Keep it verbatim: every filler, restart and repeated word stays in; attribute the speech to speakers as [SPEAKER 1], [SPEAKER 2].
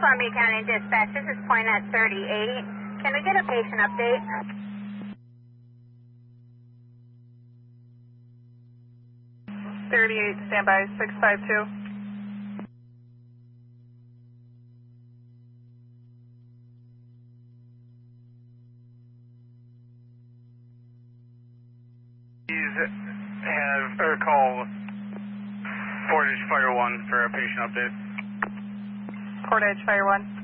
[SPEAKER 1] Columbia County Dispatch, this is point at thirty-eight. Can we get a patient update?
[SPEAKER 2] thirty-eight, standby, six five two.
[SPEAKER 3] Please have, or call Portage Fire one for a patient update.
[SPEAKER 2] Portage Fire one.